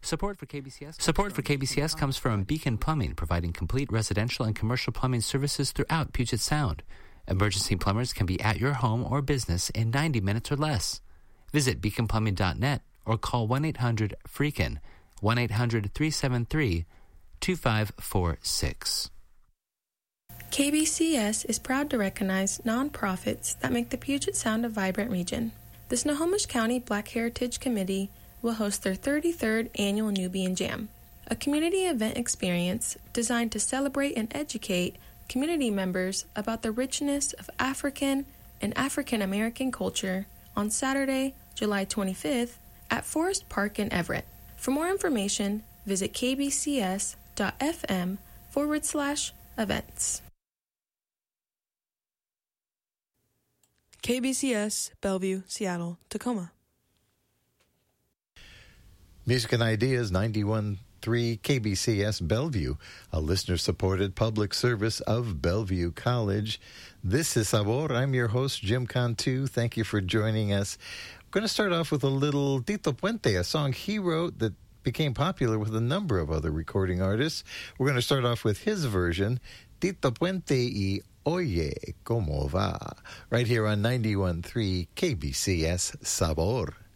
Support for KBCS comes from Beacon Plumbing, providing complete residential and commercial plumbing services throughout Puget Sound. Emergency plumbers can be at your home or business in 90 minutes or less. Visit beaconplumbing.net or call 1-800-FREAKIN, 1-800-373-2546. KBCS is proud to recognize nonprofits that make the Puget Sound a vibrant region. The Snohomish County Black Heritage Committee will host their 33rd annual Nubian Jam, a community event experience designed to celebrate and educate community members about the richness of African and African American culture on Saturday, July 25th at Forest Park in Everett. For more information, visit kbcs.fm/events. KBCS, Bellevue, Seattle, Tacoma. Music and Ideas 91.3 KBCS Bellevue, a listener-supported public service of Bellevue College. This is Sabor. I'm your host, Jim Cantu. Thank you for joining us. I'm going to start off with a little Tito Puente, a song he wrote that became popular with a number of other recording artists. We're going to start off with his version, Tito Puente y Oye Como Va, right here on 91.3 KBCS Sabor.